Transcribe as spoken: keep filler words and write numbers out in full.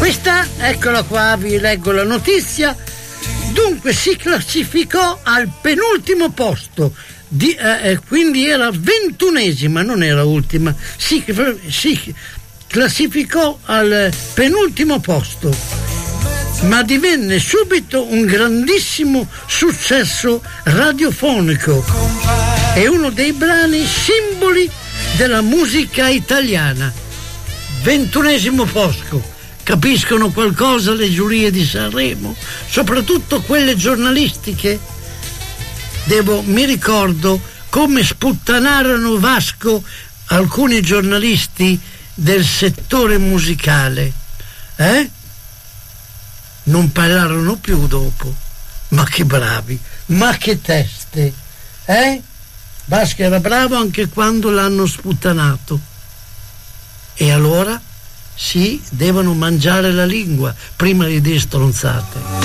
Questa, eccola qua, vi leggo la notizia. Dunque si classificò al penultimo posto, di, eh, quindi era ventunesima, non era ultima, si, si classificò al penultimo posto, ma divenne subito un grandissimo successo radiofonico. È uno dei brani simboli della musica italiana. Ventunesimo posto. Capiscono qualcosa le giurie di Sanremo, soprattutto quelle giornalistiche? Devo, mi ricordo come sputtanarono Vasco alcuni giornalisti del settore musicale, eh? Non parlarono più dopo. Ma che bravi, ma che teste, eh? Vasco era bravo anche quando l'hanno sputtanato. E allora? Sì, devono mangiare la lingua prima di dire stronzate.